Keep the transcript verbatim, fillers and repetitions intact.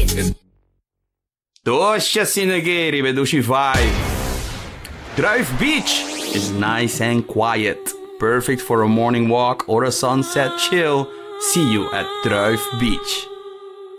Tosha Sinageri, Bedushi Vai. Druif Beach is nice and quiet. Perfect for a morning walk or a sunset chill. See you at Druif Beach.